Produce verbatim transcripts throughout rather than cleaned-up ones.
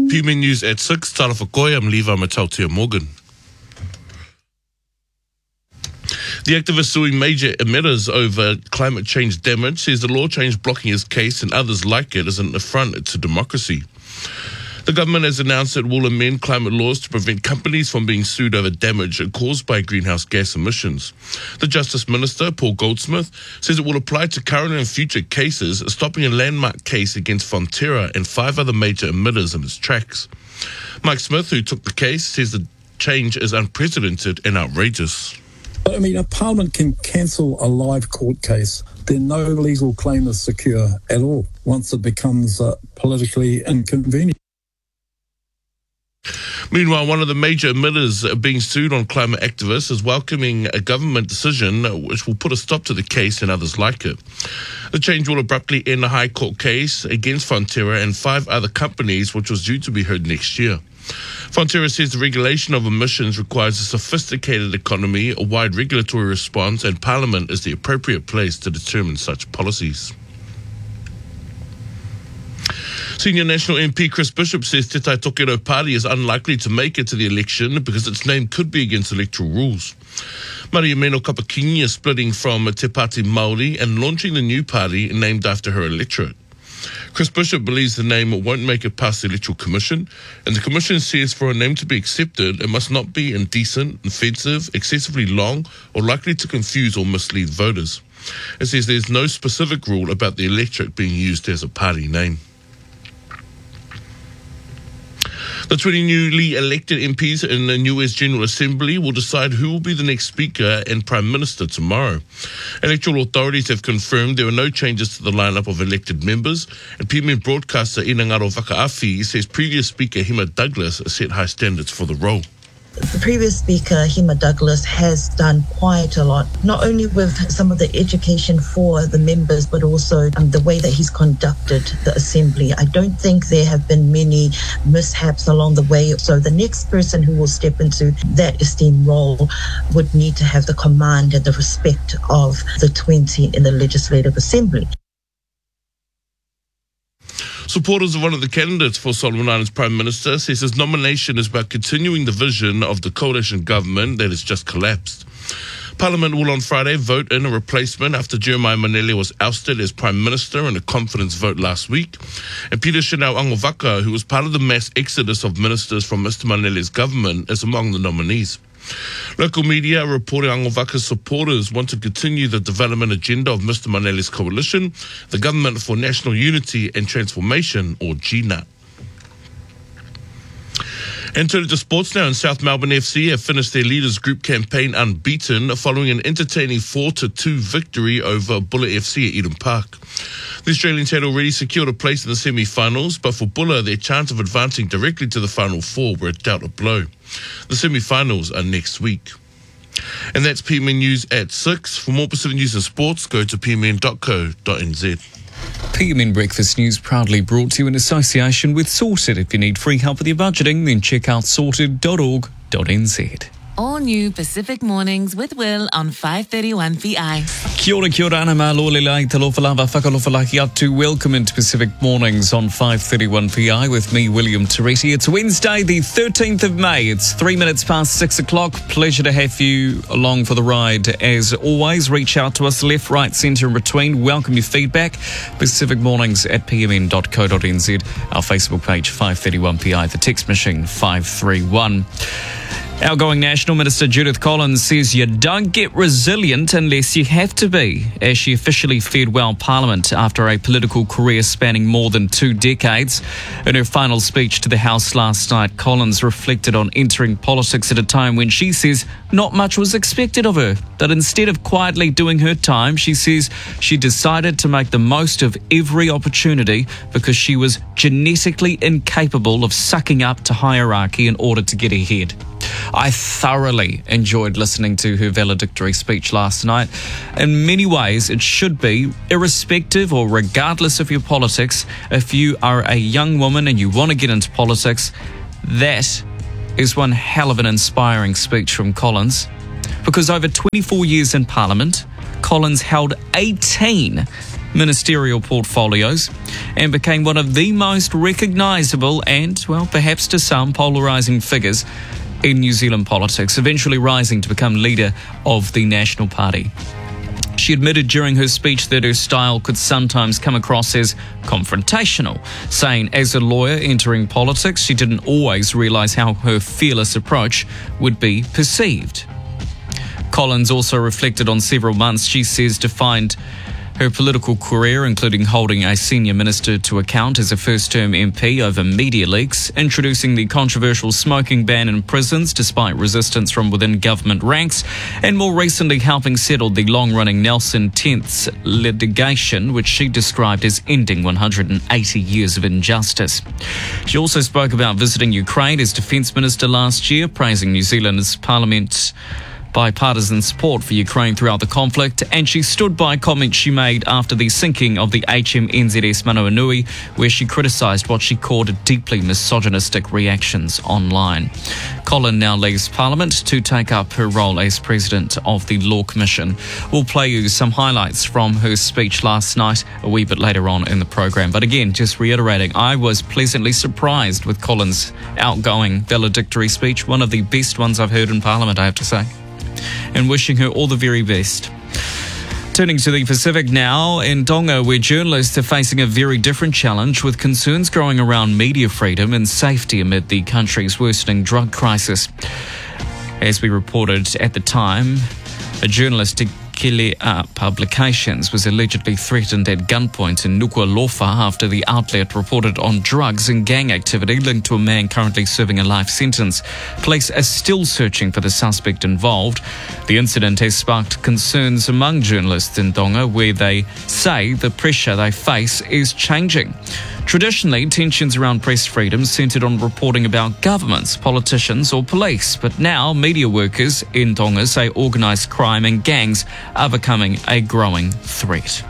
P M News at six, Tara Whakoe, I'm Levi Matautia Morgan. The activist suing major emitters over climate change damage says the law change blocking his case and others like it is an affront to democracy. The government has announced it will amend climate laws to prevent companies from being sued over damage caused by greenhouse gas emissions. The Justice Minister, Paul Goldsmith, says it will apply to current and future cases, stopping a landmark case against Fonterra and five other major emitters in its tracks. Mike Smith, who took the case, says the change is unprecedented and outrageous. I mean, a parliament can cancel a live court case. Then no legal claim is secure at all once it becomes uh, politically inconvenient. Meanwhile, one of the major emitters being sued on climate activists is welcoming a government decision which will put a stop to the case and others like it. The change will abruptly end the High Court case against Fonterra and five other companies, which was due to be heard next year. Fonterra says the regulation of emissions requires a sophisticated economy, a wide regulatory response, and Parliament is the appropriate place to determine such policies. Senior National M P Chris Bishop says Te Tai Tokerau Party is unlikely to make it to the election because its name could be against electoral rules. Maria Meno Kapakini is splitting from Te Pāti Māori and launching the new party named after her electorate. Chris Bishop believes the name won't make it past the Electoral Commission, and the Commission says for a name to be accepted, it must not be indecent, offensive, excessively long, or likely to confuse or mislead voters. It says there's no specific rule about the electorate being used as a party name. The twenty newly elected M Ps in the U S General Assembly will decide who will be the next Speaker and Prime Minister tomorrow. Electoral authorities have confirmed there are no changes to the lineup of elected members, and P M N broadcaster Inangaro Vakaafi says previous Speaker Hima Douglas set high standards for the role. The previous Speaker, Hima Douglas, has done quite a lot, not only with some of the education for the members, but also um, the way that he's conducted the Assembly. I don't think there have been many mishaps along the way. So the next person who will step into that esteemed role would need to have the command and the respect of the twenty in the Legislative Assembly. Supporters of one of the candidates for Solomon Islands Prime Minister says his nomination is about continuing the vision of the coalition government that has just collapsed. Parliament will on Friday vote in a replacement after Jeremiah Manele was ousted as Prime Minister in a confidence vote last week. And Peter Shinau Angovaka, who was part of the mass exodus of ministers from Mister Manele's government, is among the nominees. Local media are reporting Angovaka's supporters want to continue the development agenda of Mister Manele's coalition, the Government for National Unity and Transformation, or G N A. And turning to sports now, in South Melbourne F C have finished their Leaders Group campaign unbeaten following an entertaining four to two victory over Buller F C at Eden Park. The Australians had already secured a place in the semi-finals, but for Buller, their chance of advancing directly to the Final Four were dealt a blow. The semi-finals are next week. And that's P M N News at six. For more Pacific News and Sports, go to p m n dot co dot n z. P M N Breakfast News proudly brought to you in association with Sorted. If you need free help with your budgeting, then check out sorted dot org dot n z. All new Pacific Mornings with Will on five thirty-one V I. Kia ora, kia ora, ana mā lole lai, talofa lava, whakalofa laki atu. Welcome into Pacific Mornings on five thirty-one V I with me, William Toretti. It's Wednesday, the thirteenth of May. It's three minutes past six o'clock. Pleasure to have you along for the ride. As always, reach out to us left, right, centre and between. Welcome your feedback. Pacific Mornings at p m n dot co dot n z. Our Facebook page, five thirty-one V I. The text machine, five three one. Outgoing National Minister Judith Collins says you don't get resilient unless you have to be, as she officially farewelled Parliament after a political career spanning more than two decades. In her final speech to the House last night, Collins reflected on entering politics at a time when she says not much was expected of her. That instead of quietly doing her time, she says she decided to make the most of every opportunity because she was genetically incapable of sucking up to hierarchy in order to get ahead. I thoroughly enjoyed listening to her valedictory speech last night. In many ways, it should be, irrespective or regardless of your politics, if you are a young woman and you want to get into politics, that is one hell of an inspiring speech from Collins. Because over twenty-four years in Parliament, Collins held eighteen ministerial portfolios and became one of the most recognisable and, well, perhaps to some, polarising figures in New Zealand politics, eventually rising to become leader of the National Party. She admitted during her speech that her style could sometimes come across as confrontational, saying as a lawyer entering politics, she didn't always realise how her fearless approach would be perceived. Collins also reflected on several months she says defined her political career, including holding a senior minister to account as a first-term M P over media leaks, introducing the controversial smoking ban in prisons despite resistance from within government ranks, and more recently helping settle the long-running Nelson Tenths litigation, which she described as ending one hundred eighty years of injustice. She also spoke about visiting Ukraine as Defence Minister last year, praising New Zealand's Parliament bipartisan support for Ukraine throughout the conflict, and she stood by comments she made after the sinking of the H M N Z S Manawanui, where she criticised what she called deeply misogynistic reactions online. Colin now leaves Parliament to take up her role as President of the Law Commission. We'll play you some highlights from her speech last night a wee bit later on in the programme. But again, just reiterating, I was pleasantly surprised with Colin's outgoing valedictory speech, one of the best ones I've heard in Parliament, I have to say, and wishing her all the very best. Turning to the Pacific now, in Tonga, where journalists are facing a very different challenge with concerns growing around media freedom and safety amid the country's worsening drug crisis. As we reported at the time, a journalist, Kilea Publications, was allegedly threatened at gunpoint in Nuku'alofa after the outlet reported on drugs and gang activity linked to a man currently serving a life sentence. Police are still searching for the suspect involved. The incident has sparked concerns among journalists in Tonga, where they say the pressure they face is changing. Traditionally, tensions around press freedom centred on reporting about governments, politicians or police, but now media workers in Tonga say organised crime and gangs are becoming a growing threat.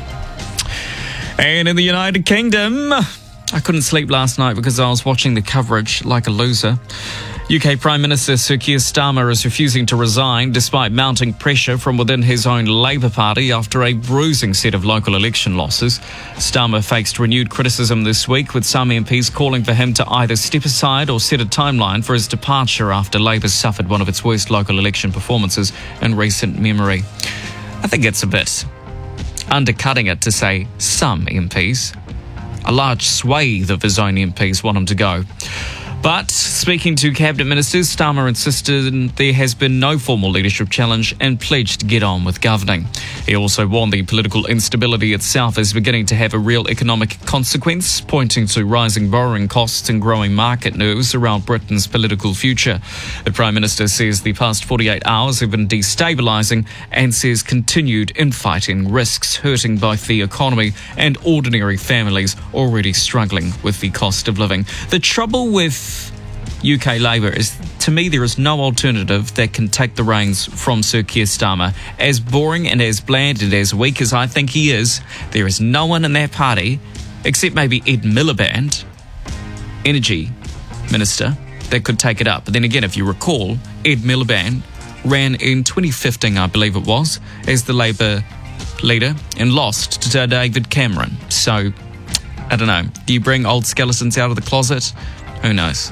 And in the United Kingdom, I couldn't sleep last night because I was watching the coverage like a loser. U K Prime Minister Sir Keir Starmer is refusing to resign despite mounting pressure from within his own Labour Party after a bruising set of local election losses. Starmer faced renewed criticism this week, with some M Ps calling for him to either step aside or set a timeline for his departure after Labour suffered one of its worst local election performances in recent memory. I think it's a bit undercutting it to say some M Ps. A large swathe of his own M Ps want him to go. But speaking to cabinet ministers, Starmer insisted there has been no formal leadership challenge and pledged to get on with governing. He also warned the political instability itself is beginning to have a real economic consequence, pointing to rising borrowing costs and growing market nerves around Britain's political future. The Prime Minister says the past forty-eight hours have been destabilising and says continued infighting risks hurting both the economy and ordinary families already struggling with the cost of living. The trouble with U K Labour is, to me, there is no alternative that can take the reins from Sir Keir Starmer. As boring and as bland and as weak as I think he is, there is no one in that party, except maybe Ed Miliband, Energy Minister, that could take it up. But then again, if you recall, Ed Miliband ran in twenty fifteen, I believe it was, as the Labour leader and lost to David Cameron. So, I don't know. Do you bring old skeletons out of the closet? Who knows?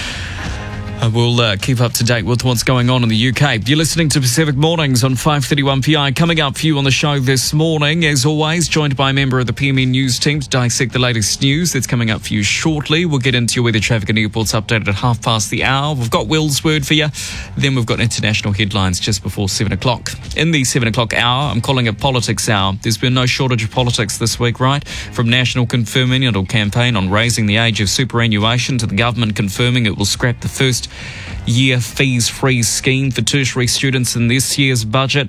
I will uh, keep up to date with what's going on in the U K. You're listening to Pacific Mornings on five thirty-one P I. Coming up for you on the show this morning, as always, joined by a member of the P M N News team to dissect the latest news that's coming up for you shortly. We'll get into your weather, traffic and airports updated at half past the hour. We've got Will's word for you. Then we've got international headlines just before seven o'clock. In the seven o'clock hour, I'm calling it Politics Hour. There's been no shortage of politics this week, right? From National confirming it'll campaign on raising the age of superannuation to the government confirming it will scrap the first year fees-free scheme for tertiary students in this year's budget.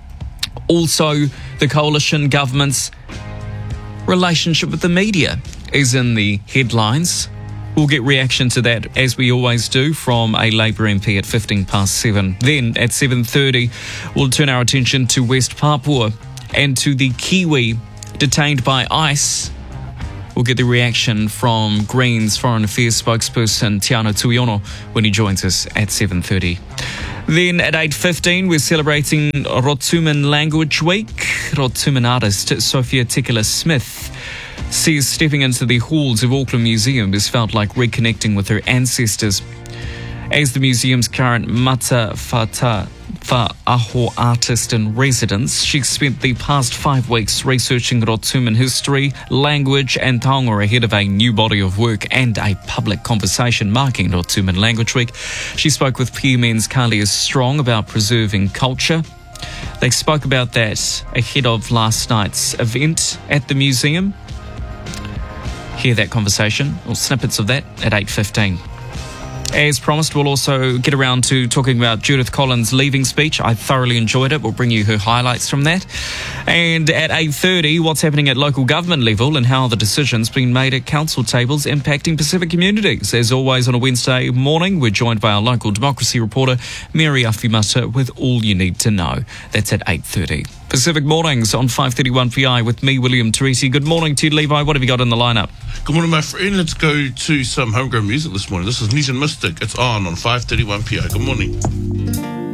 Also, the coalition government's relationship with the media is in the headlines. We'll get reaction to that, as we always do, from a Labour M P at fifteen past seven. Then, at seven thirty, we'll turn our attention to West Papua and to the Kiwi detained by ICE. We'll get the reaction from Green's Foreign Affairs spokesperson Tiana Tuiono when he joins us at seven thirty. Then at eight fifteen, we're celebrating Rotuman Language Week. Rotuman artist Sophia Tekula-Smith says stepping into the halls of Auckland Museum has felt like reconnecting with her ancestors. As the museum's current Mata Fata Fa'aho artist in residence, she spent the past five weeks researching Rotuman history, language and taonga ahead of a new body of work and a public conversation marking Rotuman Language Week. She spoke with P M N's Kalia Strong about preserving culture. They spoke about that ahead of last night's event at the museum. Hear that conversation, or snippets of that, at eight fifteen. As promised, we'll also get around to talking about Judith Collins' leaving speech. I thoroughly enjoyed it. We'll bring you her highlights from that. And at eight thirty, what's happening at local government level and how the decisions being made at council tables impacting Pacific communities. As always on a Wednesday morning, we're joined by our local democracy reporter, Mary Afimata, with all you need to know. That's at eight thirty. Pacific Mornings on five thirty-one P I with me, William Teresi. Good morning to you, Levi. What have you got in the lineup? Good morning, my friend. Let's go to some homegrown music this morning. This is Nesian Mystic. It's on on five thirty-one P I. Good morning.